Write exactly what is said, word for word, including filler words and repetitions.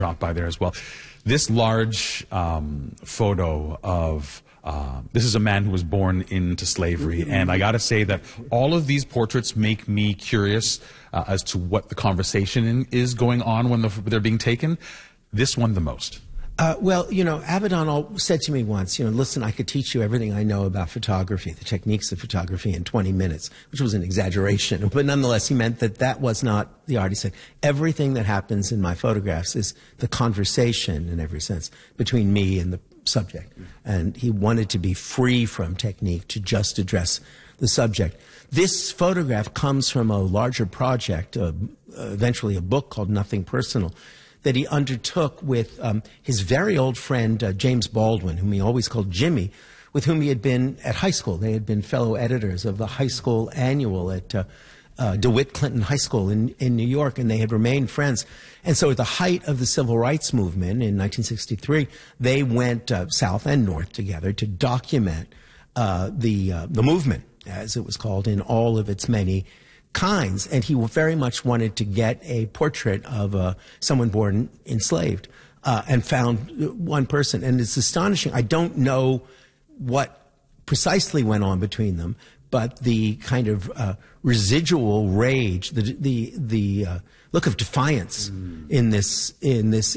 Drop by there as well. This large um, photo of uh, this is a man who was born into slavery, and I got to say that all of these portraits make me curious uh, as to what the conversation in, is going on when the, they're being taken. This one the most. Uh, well, you know, Avedon all said to me once, you know, listen, I could teach you everything I know about photography, the techniques of photography in twenty minutes, which was an exaggeration. But nonetheless, he meant that that was not the art. He said, everything that happens in my photographs is the conversation, in every sense, between me and the subject. And he wanted to be free from technique to just address the subject. This photograph comes from a larger project, uh, eventually a book called Nothing Personal, that he undertook with um, his very old friend, uh, James Baldwin, whom he always called Jimmy, with whom he had been at high school. They had been fellow editors of the high school annual at uh, uh, DeWitt Clinton High School in, in New York, and they had remained friends. And so at the height of the civil rights movement in nineteen sixty-three, they went uh, south and north together to document uh, the, uh, the movement, as it was called, in all of its many kinds, and he very much wanted to get a portrait of uh, someone born enslaved, uh, and found one person. And it's astonishing. I don't know what precisely went on between them, but the kind of uh, residual rage, the the the uh, look of defiance mm. in this in this